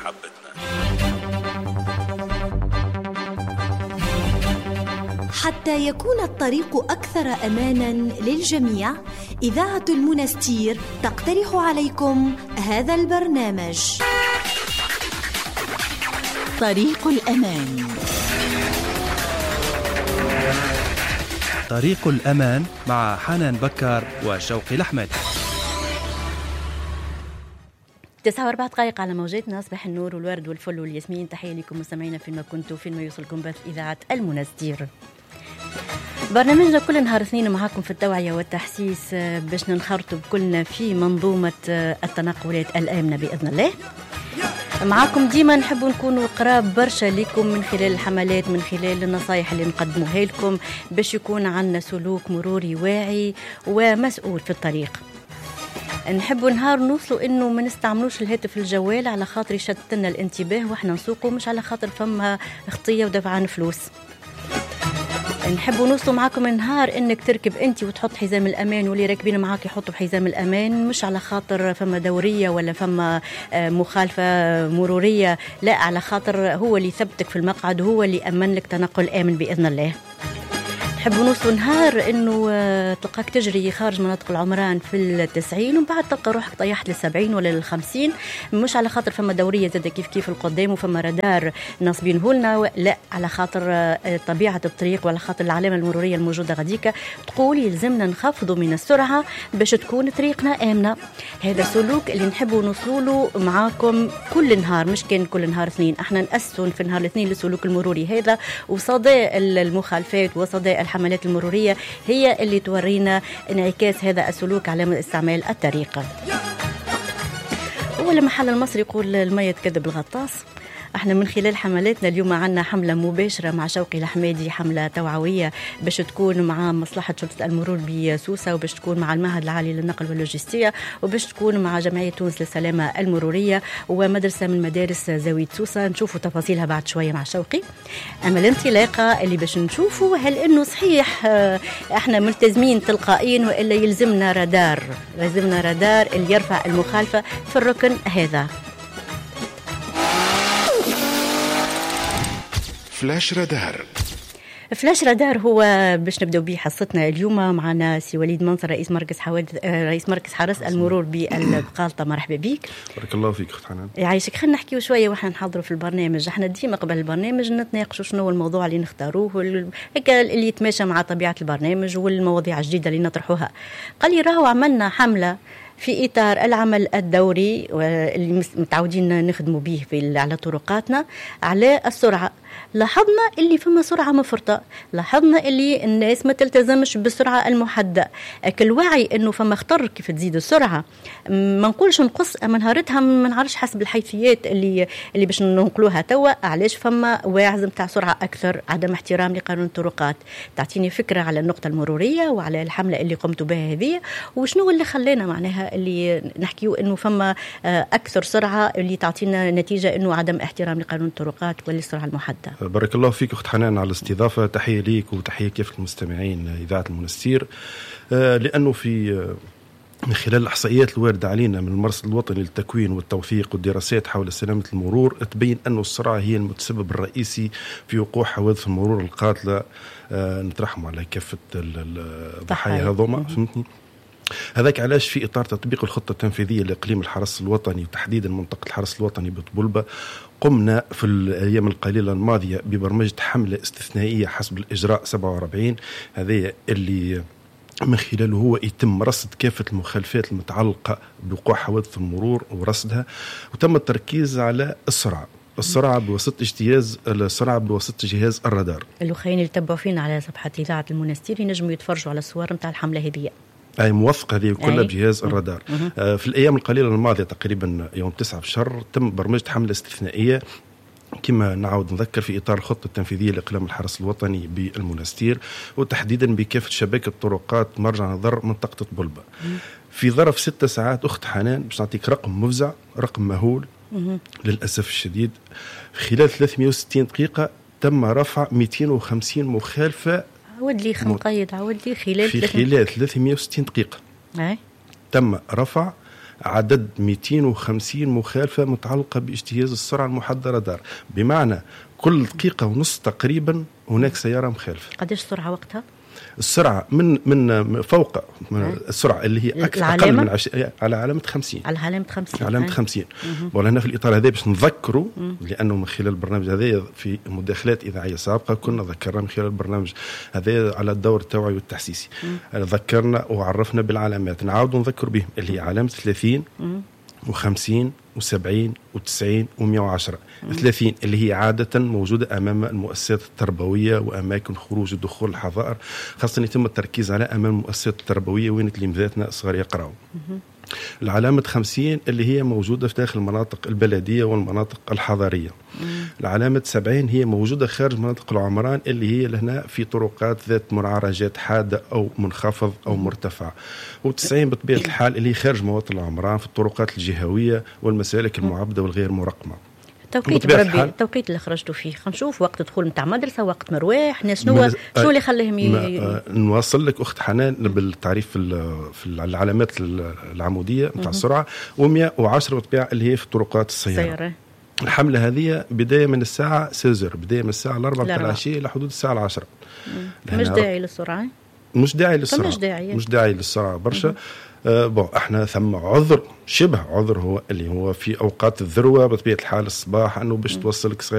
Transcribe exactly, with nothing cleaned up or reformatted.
محبتنا. حتى يكون الطريق أكثر أماناً للجميع، إذاعة المنستير تقترح عليكم هذا البرنامج: طريق الأمان. طريق الأمان مع حنان بكر وشوقي الأحمد. تسعة وأربع دقائق على موجاتنا. أصبح النور والورد والفل والياسمين. تحية لكم مستمعينا فيما كنتوا فيما يوصلكم بث إذاعة المنستير. برنامجنا كل نهار اثنين معاكم في التوعية والتحسيس باش ننخرطوا بكلنا في منظومة التنقلات الآمنة بإذن الله. معاكم ديما نحب نكونوا قراب برشا لكم من خلال الحملات، من خلال النصايح اللي نقدموها لكم باش يكون عندنا سلوك مروري واعي ومسؤول في الطريق. نحبوا نهار نوصلوا انه ما نستعملوش الهاتف الجوال على خاطر يشتتنا الانتباه واحنا نسوقوا، مش على خاطر فما خطيه ودفعان فلوس. نحبوا نوصلوا معاكم نهار انك تركب انت وتحط حزام الامان واللي راكبين معاك يحطوا حزام الامان، مش على خاطر فما دوريه ولا فما مخالفه مروريه، لا، على خاطر هو اللي ثبتك في المقعد، هو اللي امن لك تنقل امن باذن الله. نحب نوصل نهار انه تلقاك تجري خارج مناطق العمران في التسعين ومن بعد تلقى روحك طيحت للسبعين ولا للخمسين، مش على خاطر فما دورية زادة كيف كيف القدام وفما رادار ناصبينه لنا، لا، على خاطر طبيعة الطريق وعلى خاطر العلامة المرورية الموجودة غاديكا تقول يلزمنا نخفضوا من السرعة باش تكون طريقنا آمنة. هذا سلوك اللي نحبوا نوصلوا له معاكم كل نهار، مش كان كل نهار اثنين. احنا نأسسوا في نهار الاثنين للسلوك المروري هذا، وصداء المخالفات وصداء الحملات المرورية هي اللي تورينا انعكاس هذا السلوك على استعمال الطريق. أول محل المصري يقول المية تكذب الغطاس. احنا من خلال حملاتنا اليوم عنا حملة مباشرة مع شوقي الأحمدي، حملة توعوية باش تكون مع مصلحة شرطة المرور بسوسة، وباش تكون مع المعهد العالي للنقل واللوجستية، وباش تكون مع جمعية تونس للسلامة المرورية ومدرسة من مدارس زاوية سوسة. نشوفوا تفاصيلها بعد شوية مع شوقي. أما الانطلاقة اللي باش نشوفوا هل إنه صحيح احنا ملتزمين تلقائيا وإلا يلزمنا رادار، يلزمنا رادار اللي يرفع المخالفة في الركن هذا. فلاش رادار. فلاش رادار هو باش نبدأ به حصتنا اليوم. معنا سي وليد منصر رئيس مركز حوادث رئيس مركز حرس المرور بالبقالطة. مرحبا بك. بارك الله فيك اخت حنان. يعيشك. خلينا نحكيو شويه واحنا نحضروا في البرنامج. احنا ديما قبل البرنامج نتناقشوا شنو هو الموضوع اللي نختاروه هيك اللي يتماشى مع طبيعه البرنامج والمواضيع الجديده اللي نطرحوها. قال لي راهو عملنا حمله في إطار العمل الدوري اللي متعودين نخدموا به في على طرقاتنا على السرعة. لاحظنا اللي فما سرعة مفرطة، لاحظنا اللي الناس ما تلتزمش بالسرعة المحددة. كل وعي انه فما خطر كيف تزيد السرعة، ما نقولش نقص، اما نهارتها ما نعرفش حسب الحيثيات اللي اللي باش ننقلوها توا. علاش فما واعز نتاع سرعة اكثر، عدم احترام لقانون الطرقات. تعطيني فكرة على النقطة المرورية وعلى الحملة اللي قمتوا بها هذه، وشنو اللي خلينا معناها اللي نحكيو انه فما اكثر سرعة اللي تعطينا نتيجة انه عدم احترام لقانون الطرقات والسرعة المحددة. بارك الله فيك أخت حنان على الاستضافة. تحية ليك وتحية كيف المستمعين إذاعة المنستير. آه لأنه في آه من خلال الإحصائيات الواردة علينا من المرصد الوطني للتكوين والتوثيق والدراسات حول سلامة المرور تبين أن السرعة هي المتسبب الرئيسي في وقوع حوادث المرور القاتلة. آه نترحم على كافة الضحايا هذوما، فهمتني؟ هذاك علاش في إطار تطبيق الخطة التنفيذية لإقليم الحرس الوطني وتحديدا منطقة الحرس الوطني بطبلبة، قمنا في الأيام القليلة الماضية ببرمجة حملة استثنائية حسب الإجراء سبعة وأربعين، هذا اللي من خلاله هو يتم رصد كافة المخالفات المتعلقة بوقوع حوادث المرور ورصدها، وتم التركيز على السرعة السرعة بواسطة اجتياز السرعة بواسطة جهاز الرادار. الأخوين اللي تتبعوا فينا على صفحة إذاعة المنستير ينجموا يتفرجوا على الصور متاع الحملة هذه. أي موثقة هذه كلها بجهاز الرادار. آه في الأيام القليلة الماضية تقريبا يوم تسعة في الشهر تم برمجة حملة استثنائية كما نعود نذكر في إطار الخطة التنفيذية لإقلام الحرس الوطني بالمنستير، وتحديدا بكافة شبكة طرقات مرجع نظر منطقة طبلبة. في ظرف ستة ساعات أخت حنان باش نعطيك رقم مفزع، رقم مهول للأسف الشديد، خلال ثلاثمئة وستين دقيقة تم رفع مئتين وخمسين مخالفة. عود لي خمقيد عود لي خلال في خلال ثلاثمئة وستين دقيقة أي. تم رفع عدد مئتين وخمسين مخالفة متعلقة باجتياز السرعة المحددة دار، بمعنى كل دقيقة ونص تقريبا هناك سيارة مخالفة. قديش السرعة وقتها؟ السرعة من من فوق من السرعة اللي هي أكثر أقل من عش... على علامة خمسين على علامة خمسين علامة خمسين. ولا هنا في الإطار هذا باش نذكروا، لأنه من خلال البرنامج هذا في مداخلات إذاعية سابقة كنا ذكرنا من خلال البرنامج هذا على الدور التوعي والتحسيسي، ذكرنا وعرفنا بالعلامات، نعاود نذكر بهم اللي هي علامة ثلاثين وخمسين وسبعين وتسعين ومئة وعشرة. ثلاثين اللي هي عادة موجودة أمام المؤسسات التربوية وأماكن خروج ودخول الحظائر، خاصة يتم التركيز على أمام المؤسسات التربوية وين تلامذاتنا الصغار يقرأوا. العلامة خمسين اللي هي موجودة في داخل المناطق البلدية والمناطق الحضرية. العلامة سبعين هي موجودة خارج مناطق العمران اللي هي لهنا في طرقات ذات منعرجات حادة أو منخفض أو مرتفع. وتسعين بطبيعة الحال اللي هي خارج مواطن العمران في الطرقات الجهوية والمسالك المعبدة والغير مرقمة. التوقيت بربي التوقيت اللي خرجتوا فيه، خلينا نشوف وقت دخول نتاع مدرسه، وقت مروح ناس، شنو شنو اللي خليهم ي... نوصل لك اخت حنان بالتعريف في في العلامات العموديه نتاع السرعه، ومئة وعشرة بالطبيعه اللي هي في طرقات السياره. سيارة. الحمله هذه بدايه من الساعه ستة بدايه من الساعه الأربعة بتاع العشيه لحدود الساعه العاشرة. مش داعي للسرعه، مش داعي للسرعه، مش داعي مش داعي للسرعه برشا. أه بون احنا ثم عذر شبه عذر هو اللي هو في اوقات الذروه بطبيعه الحال الصباح انه باش توصلك